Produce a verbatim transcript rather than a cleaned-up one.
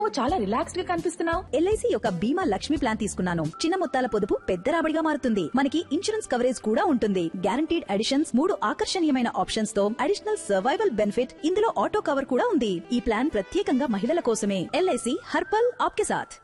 చాలా రిలాక్స్డ్ గా కనిపిస్తున్నావు. ఎల్ఐసి యొక్క బీమా లక్ష్మి ప్లాన్ తీసుకున్నాను. చిన్న మొత్తాల పొదుపు పెద్ద రాబడిగా మారుతుంది. మనకి ఇన్సూరెన్స్ కవరేజ్ కూడా ఉంటుంది. గ్యారంటీడ్ అడిషన్స్, మూడు ఆకర్షణీయమైన ఆప్షన్స్ తో అడిషనల్ సర్వైవల్ బెనిఫిట్, ఇందులో ఆటో కవర్ కూడా ఉంది. ఈ ప్లాన్ ప్రత్యేకంగా మహిళల కోసమే. ఎల్ఐసి హర్పల్ ఆప్కే సాథ్.